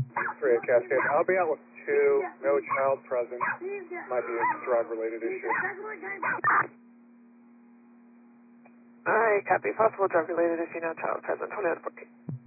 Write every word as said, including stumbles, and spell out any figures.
three at Cascade. I'll be out with two, no child present. Might be a drug-related issue. Alright, copy. Possible drug-related issue, no child present. twenty-one fourteen.